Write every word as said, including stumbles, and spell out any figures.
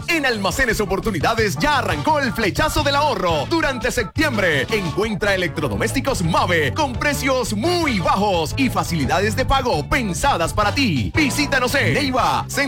En Almacenes Oportunidades ya arrancó el flechazo del ahorro. Durante septiembre, encuentra electrodomésticos Mave con precios muy bajos y facilidades de pago pensadas para ti. Visítanos en Neiva, Centro